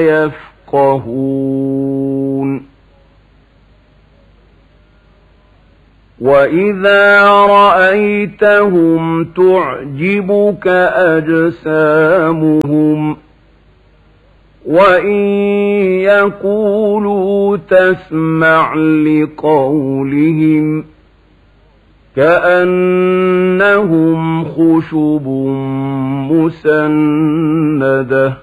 يفقهون وإذا رأيتهم تعجبك أجسامهم وإن يقولوا تسمع لقولهم كأنهم خشب مسندة